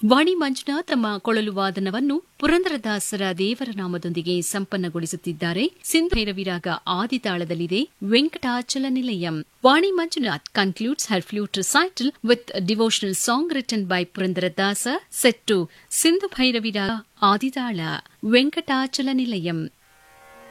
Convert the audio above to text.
ವಾಣಿ ಮಂಜುನಾಥ್ ತಮ್ಮ ಕೊಳಲು ವಾದನವನ್ನು ಪುರಂದರದಾಸರ ದೇವರ ನಾಮದೊಂದಿಗೆ ಸಂಪನ್ನಗೊಳಿಸುತ್ತಿದ್ದಾರೆ. ಸಿಂಧು ಭೈರವಿರಾಗ ಆದಿತಾಳದಲ್ಲಿದೆ. ವೆಂಕಟಾಚಲ ನಿಲಯಂ. ವಾಣಿ Manjunath concludes her flute recital with a devotional song written by Purandaradasa set to Sindhu Bhairavi Raga Aditala Venkatachala Nilayam.